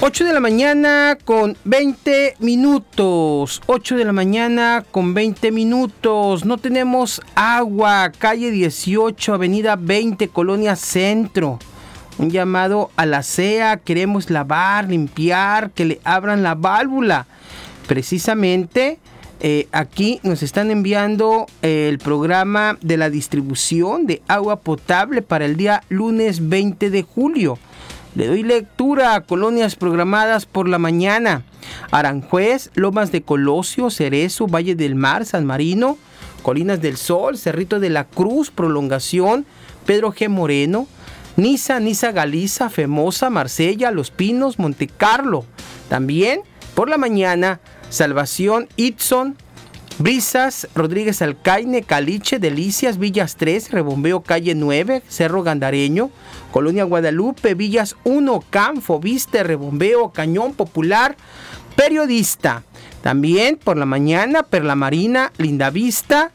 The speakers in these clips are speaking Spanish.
8 de la mañana con 20 minutos. 8 de la mañana con 20 minutos. No tenemos agua. Calle 18, avenida 20, Colonia Centro. Un llamado a la SEA. Queremos lavar, limpiar, que le abran la válvula. Precisamente aquí nos están enviando el programa de la distribución de agua potable para el día lunes 20 de julio. Le doy lectura a colonias programadas por la mañana: Aranjuez, Lomas de Colosio, Cerezo, Valle del Mar, San Marino, Colinas del Sol, Cerrito de la Cruz, Prolongación, Pedro G. Moreno, Niza, Galiza, Femosa, Marsella, Los Pinos, Monte Carlo. También por la mañana, Salvación, Itzón, Brisas, Rodríguez Alcaine, Caliche, Delicias, Villas 3, Rebombeo, Calle 9, Cerro Gandareño, Colonia Guadalupe, Villas 1, Canfo, Viste, Rebombeo, Cañón Popular, Periodista. También por la mañana, Perla Marina, Lindavista,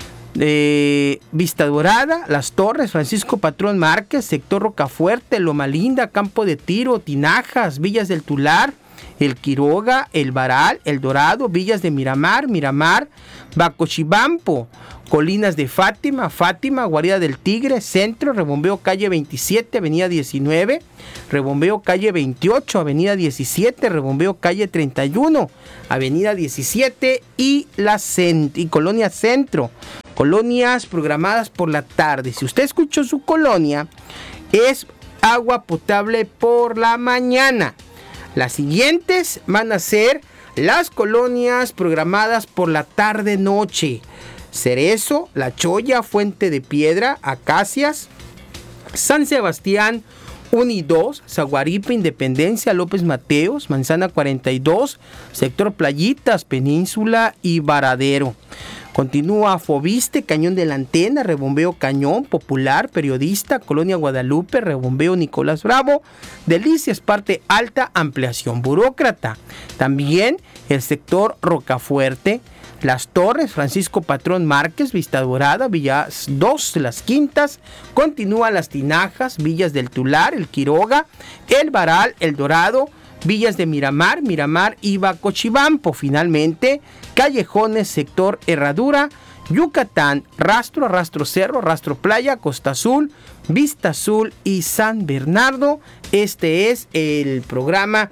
Vista Dorada, Las Torres, Francisco Patrón Márquez, Sector Rocafuerte, Loma Linda, Campo de Tiro, Tinajas, Villas del Tular, El Quiroga, El Varal, El Dorado, Villas de Miramar, Bacochibampo, Colinas de Fátima, Guarida del Tigre, Centro, Rebombeo, Calle 27, Avenida 19, Rebombeo, Calle 28, Avenida 17, Rebombeo, Calle 31, Avenida 17 y Colonia Centro. Colonias programadas por la tarde. Si usted escuchó su colonia, es agua potable por la mañana. Las siguientes van a ser las colonias programadas por la tarde-noche: Cerezo, La Cholla, Fuente de Piedra, Acacias, San Sebastián 1 y 2, Zaguaripa, Independencia, López Mateos, Manzana 42, Sector Playitas, Península y Varadero. Continúa Fobiste, Cañón de la Antena, Rebombeo Cañón, Popular, Periodista, Colonia Guadalupe, Rebombeo Nicolás Bravo, Delicias, Parte Alta, Ampliación Burócrata. También el sector Rocafuerte, Las Torres, Francisco Patrón Márquez, Vista Dorada, Villas 2, Las Quintas. Continúa Las Tinajas, Villas del Tular, El Quiroga, El Varal, El Dorado, Villas de Miramar y Bacochibampo. Finalmente, Callejones, Sector Herradura, Yucatán, Rastro, Rastro Cerro, Rastro Playa, Costa Azul, Vista Azul y San Bernardo. Este es el programa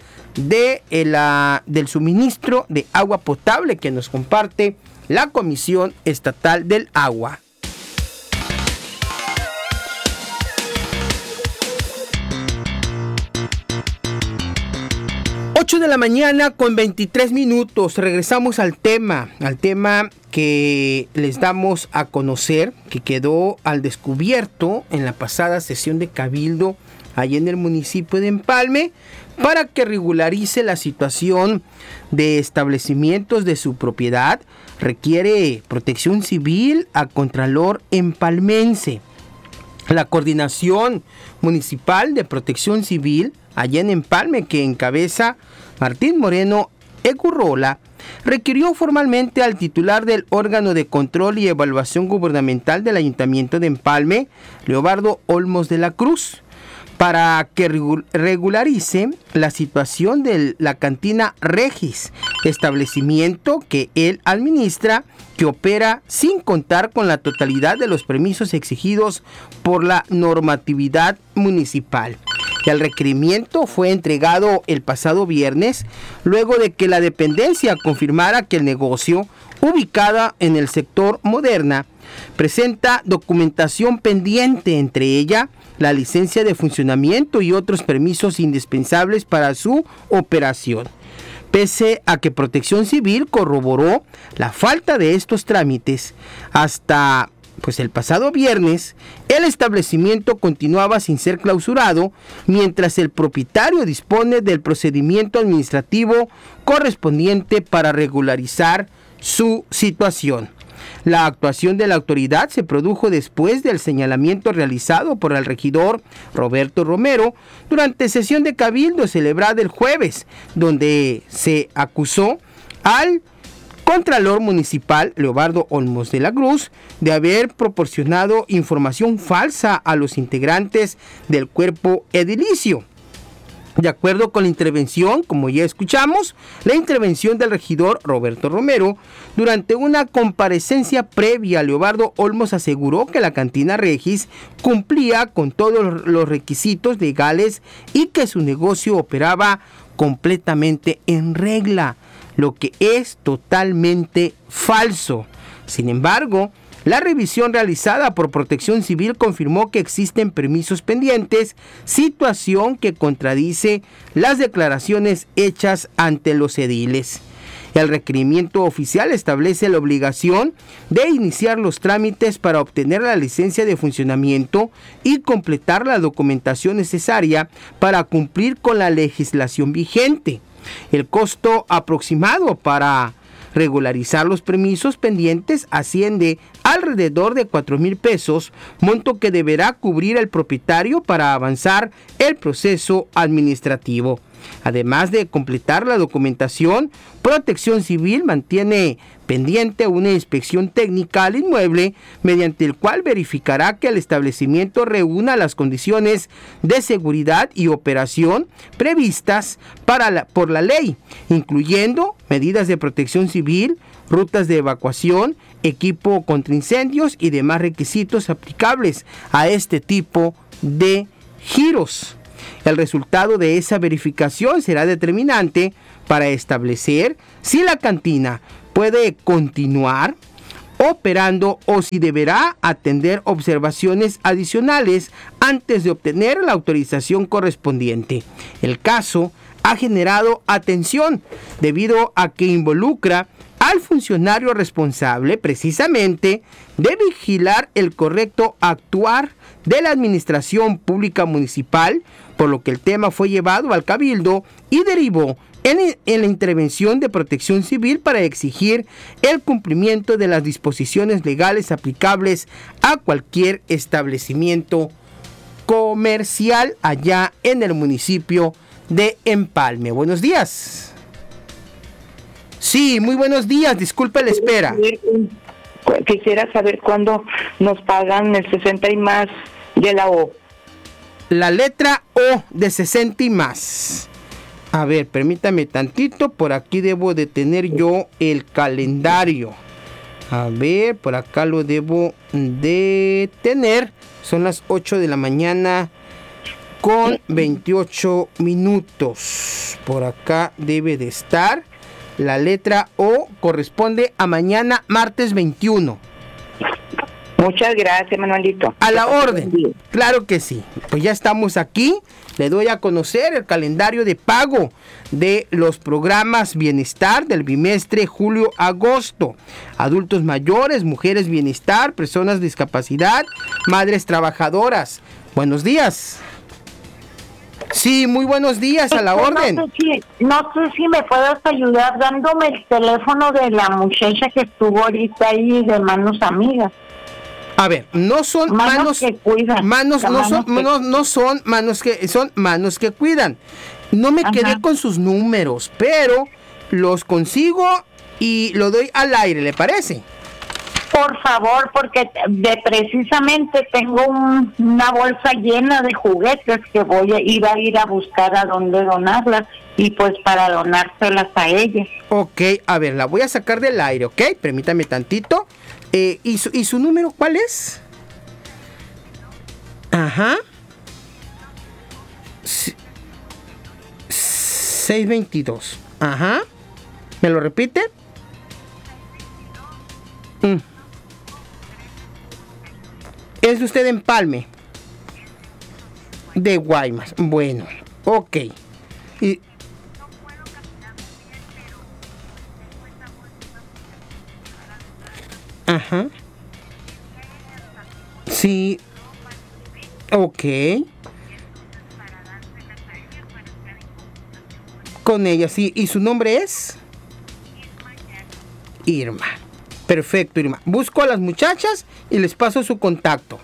del suministro de agua potable que nos comparte la Comisión Estatal del Agua. 8 de la mañana con 23 minutos. Regresamos al tema que les damos a conocer, que quedó al descubierto en la pasada sesión de Cabildo allá en el municipio de Empalme, para que regularice la situación de establecimientos de su propiedad. Requiere protección civil a Contralor empalmense. La Coordinación Municipal de Protección Civil allá en Empalme, que encabeza Martín Moreno Ecurrola, requirió formalmente al titular del órgano de control y evaluación gubernamental del Ayuntamiento de Empalme, Leobardo Olmos de la Cruz, para que regularice la situación de la cantina Regis, establecimiento que él administra, que opera sin contar con la totalidad de los permisos exigidos por la normatividad municipal. El requerimiento fue entregado el pasado viernes, luego de que la dependencia confirmara que el negocio, ubicada en el sector Moderna, presenta documentación pendiente, entre ella la licencia de funcionamiento y otros permisos indispensables para su operación. Pese a que Protección Civil corroboró la falta de estos trámites, hasta el pasado viernes, el establecimiento continuaba sin ser clausurado, mientras el propietario dispone del procedimiento administrativo correspondiente para regularizar su situación. La actuación de la autoridad se produjo después del señalamiento realizado por el regidor Roberto Romero durante sesión de Cabildo celebrada el jueves, donde se acusó al Contralor Municipal Leobardo Olmos de la Cruz de haber proporcionado información falsa a los integrantes del cuerpo edilicio. De acuerdo con la intervención, como ya escuchamos, la intervención del regidor Roberto Romero, durante una comparecencia previa, Leobardo Olmos aseguró que la cantina Regis cumplía con todos los requisitos legales y que su negocio operaba completamente en regla, lo que es totalmente falso. Sin embargo, la revisión realizada por Protección Civil confirmó que existen permisos pendientes, situación que contradice las declaraciones hechas ante los ediles. El requerimiento oficial establece la obligación de iniciar los trámites para obtener la licencia de funcionamiento y completar la documentación necesaria para cumplir con la legislación vigente. El costo aproximado para regularizar los permisos pendientes asciende alrededor de 4,000 pesos, monto que deberá cubrir el propietario para avanzar el proceso administrativo. Además de completar la documentación, Protección Civil mantiene pendiente una inspección técnica al inmueble, mediante el cual verificará que el establecimiento reúna las condiciones de seguridad y operación previstas por la ley, incluyendo medidas de protección civil, rutas de evacuación, equipo contra incendios y demás requisitos aplicables a este tipo de giros. El resultado de esa verificación será determinante para establecer si la cantina puede continuar operando o si deberá atender observaciones adicionales antes de obtener la autorización correspondiente. El caso ha generado atención debido a que involucra al funcionario responsable precisamente de vigilar el correcto actuar de la administración pública municipal, por lo que el tema fue llevado al Cabildo y derivó en la intervención de Protección Civil para exigir el cumplimiento de las disposiciones legales aplicables a cualquier establecimiento comercial allá en el municipio de Empalme. Buenos días. Sí, muy buenos días, disculpe la espera. Quisiera saber cuándo nos pagan el 60 y más de la O. La letra O de 60 y más. A ver, permítame tantito, por aquí debo de tener yo el calendario. A ver, por acá lo debo de tener. Son las 8 de la mañana con 28 minutos. Por acá debe de estar. La letra O corresponde a mañana, martes 21. Muchas gracias, Manuelito. A la orden. Claro que sí. Pues ya estamos aquí. Le doy a conocer el calendario de pago de los programas Bienestar del bimestre julio-agosto. Adultos mayores, mujeres bienestar, personas de discapacidad, madres trabajadoras. Buenos días. Sí, muy buenos días, a la orden. No sé si me puedes ayudar dándome el teléfono de la muchacha que estuvo ahorita ahí de Manos Amigas. A ver, no son manos que cuidan. Son manos que cuidan. No me quedé con sus números, pero los consigo y lo doy al aire, ¿le parece? Por favor, porque precisamente tengo una bolsa llena de juguetes que iba a ir a buscar a dónde donarlas y pues para donárselas a ella. Ok, a ver, la voy a sacar del aire, ¿ok? Permítame tantito. ¿Y su número cuál es? Ajá. 622. Ajá. ¿Me lo repite? ¿Es de usted Empalme? De Guaymas. Bueno, ok. Y ajá. Sí. Ok. Con ella, sí. ¿Y su nombre es? Irma. Perfecto, Irma. Busco a las muchachas y les paso su contacto.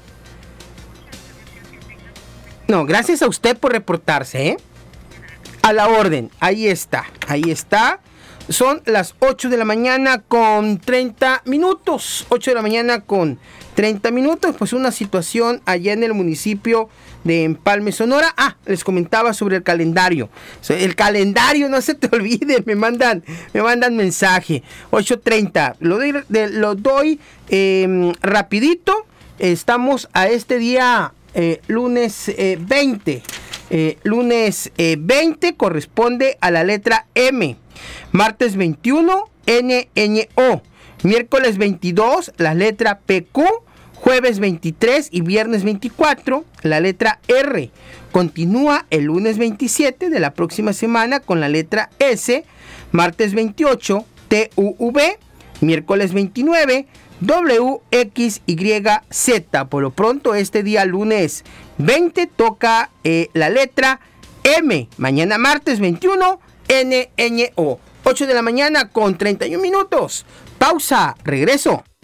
No, gracias a usted por reportarse, ¿eh? A la orden. Ahí está. Ahí está. Son las 8 de la mañana con 30 minutos. 8 de la mañana con 30 minutos, pues una situación allá en el municipio de Empalme, Sonora. Les comentaba sobre el calendario. El calendario, no se te olvide, me mandan mensaje. 8:30, lo doy rapidito. Estamos a este día lunes 20. Lunes 20 corresponde a la letra M. Martes 21, NNO. Miércoles 22, la letra PQ. Jueves 23 y viernes 24, la letra R. Continúa el lunes 27 de la próxima semana con la letra S. Martes 28, TUV. Miércoles 29, WXYZ. Por lo pronto, este día lunes 20 toca la letra M. Mañana martes 21, NNO. 8 de la mañana con 31 minutos. Pausa, regreso.